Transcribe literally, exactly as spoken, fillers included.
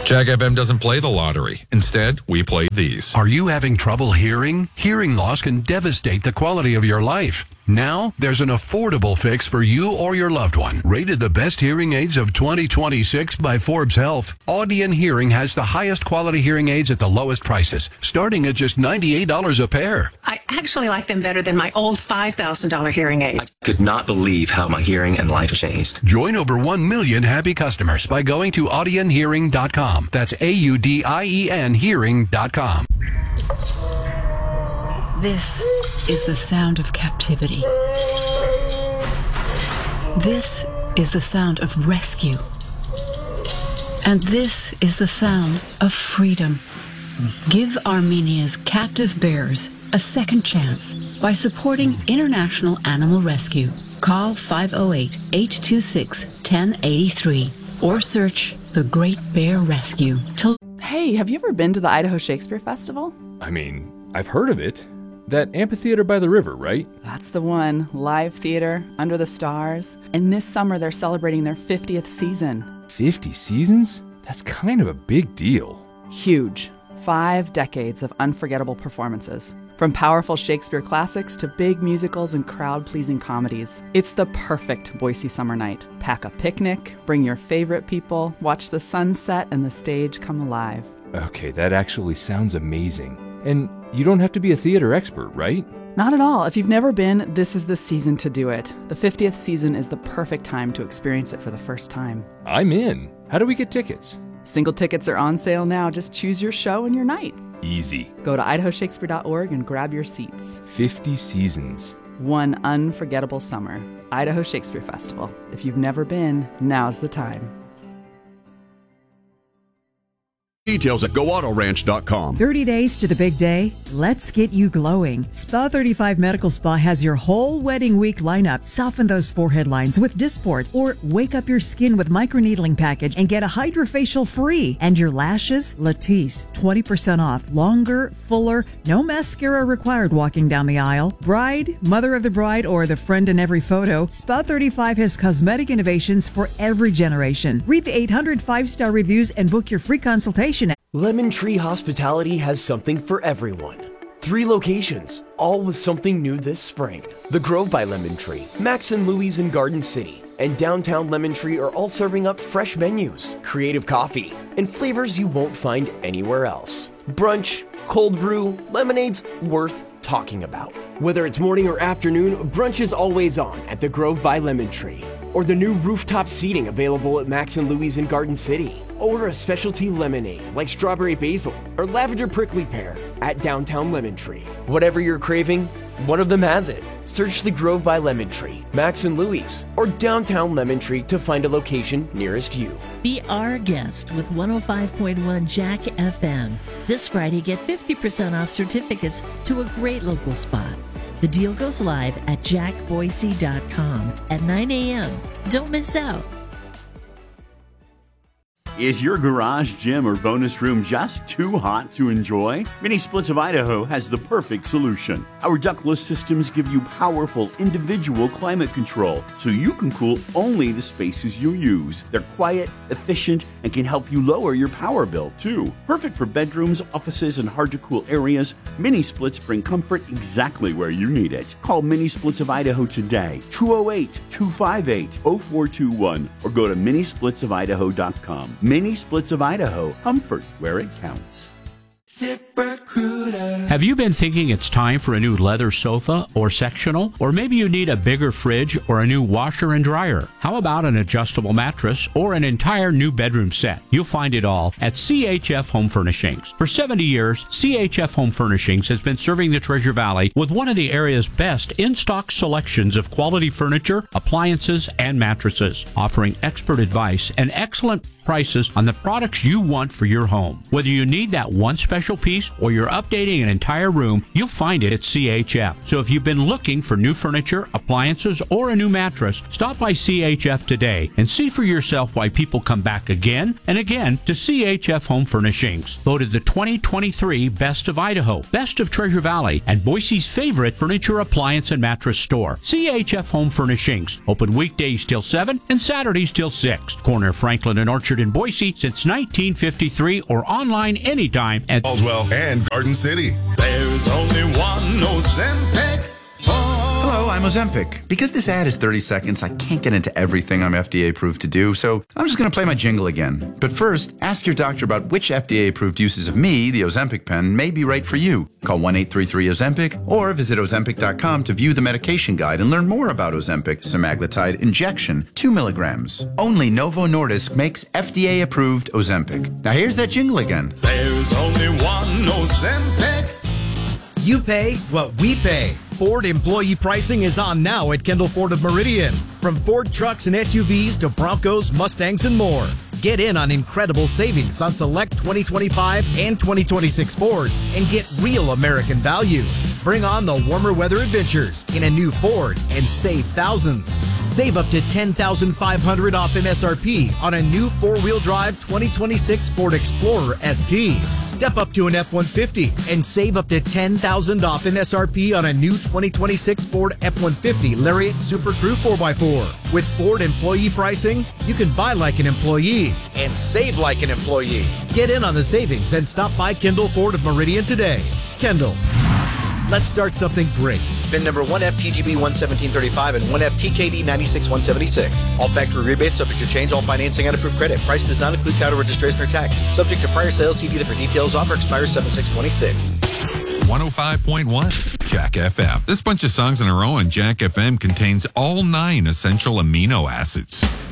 Jack F M doesn't play the lottery. Instead, we play these. Are you having trouble hearing? Hearing loss can devastate the quality of your life. Now, there's an affordable fix for you or your loved one. Rated the best hearing aids of twenty twenty-six by Forbes Health, Audion Hearing has the highest quality hearing aids at the lowest prices, starting at just ninety-eight dollars a pair. I actually like them better than my old five thousand dollars hearing aid. I could not believe how my hearing and life changed. Join over one million happy customers by going to audion hearing dot com. That's A U D I E N hearing dot com. This is the sound of captivity. This is the sound of rescue. And this is the sound of freedom. Give Armenia's captive bears a second chance by supporting International Animal Rescue. Call five oh eight, eight two six, one oh eight three or search The Great Bear Rescue. To- hey, have you ever been to the Idaho Shakespeare Festival? I mean, I've heard of it. That amphitheater by the river, right? That's the one. Live theater, under the stars. And this summer they're celebrating their fiftieth season. fifty seasons? That's kind of a big deal. Huge. Five decades of unforgettable performances. From powerful Shakespeare classics to big musicals and crowd-pleasing comedies. It's the perfect Boise summer night. Pack a picnic, bring your favorite people, watch the sunset and the stage come alive. Okay, that actually sounds amazing. And you don't have to be a theater expert, right? Not at all. If you've never been, this is the season to do it. The fiftieth season is the perfect time to experience it for the first time. I'm in. How do we get tickets? Single tickets are on sale now. Just choose your show and your night. Easy. Go to idaho shakespeare dot org and grab your seats. fifty seasons. One unforgettable summer. Idaho Shakespeare Festival. If you've never been, now's the time. Details at go auto ranch dot com. thirty days to the big day. Let's get you glowing. Spa thirty-five Medical Spa has your whole wedding week lineup. Soften those forehead lines with Dysport or wake up your skin with microneedling package and get a hydrofacial free. And your lashes, Latisse, twenty percent off. Longer, fuller, no mascara required walking down the aisle. Bride, mother of the bride, or the friend in every photo, Spa thirty-five has cosmetic innovations for every generation. Read the eight hundred five-star reviews and book your free consultation. Lemon Tree Hospitality has something for everyone. Three locations, all with something new this spring. The Grove by Lemon Tree, Max and Louie's in Garden City, and Downtown Lemon Tree are all serving up fresh menus, creative coffee, and flavors you won't find anywhere else. Brunch, cold brew, lemonades worth talking about. Whether it's morning or afternoon, brunch is always on at The Grove by Lemon Tree. Or the new rooftop seating available at Max and Louie's in Garden City. Order a specialty lemonade like strawberry basil or lavender prickly pear at Downtown Lemon Tree. Whatever you're craving, one of them has it. Search The Grove by Lemon Tree, Max and Louie's, or Downtown Lemon Tree to find a location nearest you. Be our guest with one oh five point one Jack F M. This Friday, get fifty percent off certificates to a great local spot. The deal goes live at jack boise dot com at nine a.m. Don't miss out. Is your garage, gym, or bonus room just too hot to enjoy? Mini Splits of Idaho has the perfect solution. Our ductless systems give you powerful individual climate control, so you can cool only the spaces you use. They're quiet, efficient, and can help you lower your power bill, too. Perfect for bedrooms, offices, and hard-to-cool areas, Mini Splits bring comfort exactly where you need it. Call Mini Splits of Idaho today, two oh eight, two five eight, oh four two one, or go to mini splits of idaho dot com. Mini Splits of Idaho, comfort where it counts. ZipRecruiter. Have you been thinking it's time for a new leather sofa or sectional? Or maybe you need a bigger fridge or a new washer and dryer? How about an adjustable mattress or an entire new bedroom set? You'll find it all at C H F Home Furnishings. For seventy years, C H F Home Furnishings has been serving the Treasure Valley with one of the area's best in-stock selections of quality furniture, appliances, and mattresses, offering expert advice and excellent prices on the products you want for your home. Whether you need that one special special piece or you're updating an entire room, you'll find it at C H F. So if you've been looking for new furniture, appliances, or a new mattress, stop by C H F today and see for yourself why people come back again and again to C H F Home Furnishings. Voted the twenty twenty-three Best of Idaho, Best of Treasure Valley, and Boise's favorite furniture, appliance, and mattress store. C H F Home Furnishings. Open weekdays till seven and Saturdays till six. Corner Franklin and Orchard in Boise since nineteen fifty-three, or online anytime at Caldwell and Garden City. There's only one Ozempic. Hello, I'm Ozempic. Because this ad is thirty seconds, I can't get into everything I'm F D A approved to do, so I'm just going to play my jingle again. But first, ask your doctor about which F D A approved uses of me, the Ozempic pen, may be right for you. Call one eight three three Ozempic or visit Ozempic dot com to view the medication guide and learn more about Ozempic semaglutide injection, two milligrams. Only Novo Nordisk makes F D A approved Ozempic. Now here's that jingle again. There's only one Ozempic. You pay what we pay. Ford employee pricing is on now at Kendall Ford of Meridian. From Ford trucks and S U Vs to Broncos, Mustangs, and more. Get in on incredible savings on select twenty twenty-five and twenty twenty-six Fords and get real American value. Bring on the warmer weather adventures in a new Ford and save thousands. Save up to ten thousand five hundred dollars off M S R P on a new four-wheel drive twenty twenty-six Ford Explorer S T. Step up to an F one fifty and save up to ten thousand dollars off M S R P on a new twenty twenty-six Ford F one fifty Lariat Super Crew four by four. With Ford employee pricing, you can buy like an employee and save like an employee. Get in on the savings and stop by Kendall Ford of Meridian today. Kendall, let's start something great. V I N number one F T G B one seventeen thirty-five and one F T K D ninety-six one seventy-six. All factory rebates subject to change, all financing and approved credit. Price does not include title registration or tax. Subject to prior sales. See dealer for details. Offer expires seven six twenty-six. one oh five point one Jack F M. This bunch of songs in a row on Jack F M contains all nine essential amino acids.